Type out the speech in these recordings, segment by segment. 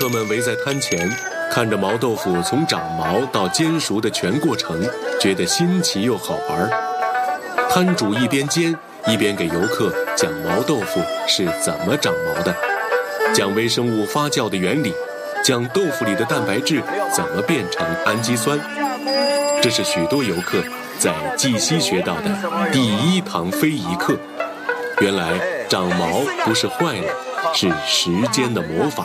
客们围在摊前，看着毛豆腐从长毛到煎熟的全过程，觉得新奇又好玩。摊主一边煎一边给游客讲毛豆腐是怎么长毛的，讲微生物发酵的原理，讲豆腐里的蛋白质怎么变成氨基酸。这是许多游客在绩溪学到的第一堂非遗课。原来长毛不是坏了，是时间的魔法。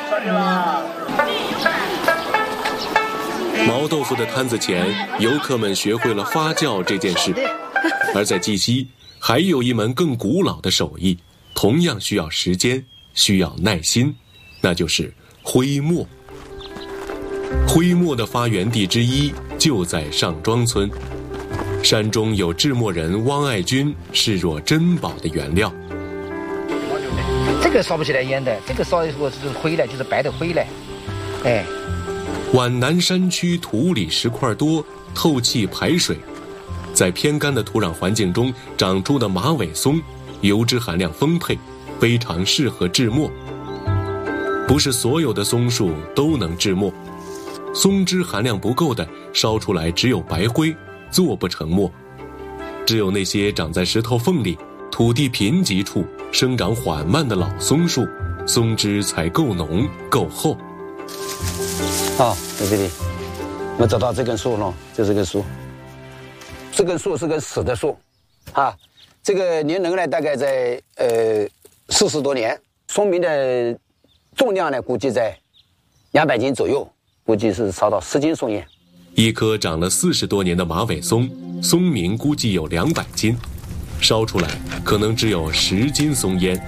毛豆腐的摊子前，游客们学会了发酵这件事。而在绩溪还有一门更古老的手艺，同样需要时间，需要耐心，那就是徽墨。徽墨的发源地之一就在上庄村，山中有制墨人汪爱军视若珍宝的原料。 这个烧不起来烟的，这个烧的时候是灰来，就是白的灰来。哎， 皖南山区土里石块多，透气排水，在偏干的土壤环境中长出的马尾松，油脂含量丰沛，非常适合制墨。不是所有的松树都能制墨，松脂含量不够的，烧出来只有白灰，做不成墨。只有那些长在石头缝里、土地贫瘠处生长缓慢的老松树，松脂才够浓够厚。 在这里我们找到这根树了，就这根树。这根树是根死的树这个年龄呢大概在40多年，松明的重量呢估计在200斤左右，估计是烧到10斤松烟。 一棵长了40多年的马尾松，松明估计有200斤，烧出来可能只有10斤松烟。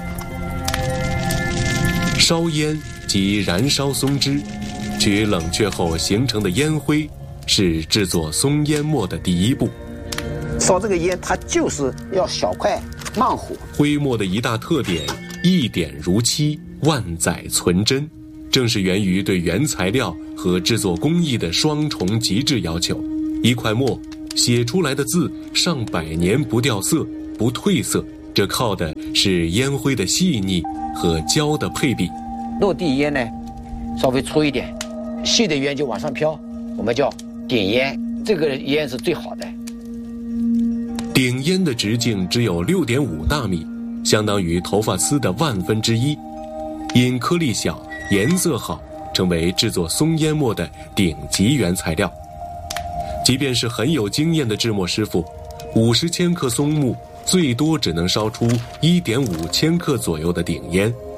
烧烟即燃烧松脂，取冷却后形成的烟灰，是制作松烟末的第一步。 烧这个烟它就是要小块慢火。 徽墨的一大特点，一点如漆，万载存真，正是源于对原材料和制作工艺的双重极致要求。一块墨写出来的字上百年不掉色不褪色，这靠的是烟灰的细腻和胶的配比。 落地烟呢稍微粗一点，细的烟就往上飘，我们叫点烟，这个烟是最好的。 顶烟的直径只有6.5大米，相当于头发丝的1/1000，因颗粒小颜色好，成为制作松烟墨的顶级原材料。即便是很有经验的制墨师傅，50千克松木最多只能烧出1.5千克左右的顶烟。